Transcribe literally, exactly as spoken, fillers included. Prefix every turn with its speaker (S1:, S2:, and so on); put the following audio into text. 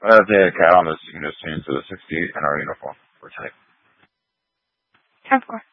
S1: Uh, the cat on this, you can just change to the sixty-eight in our uniform for tonight.
S2: ten four.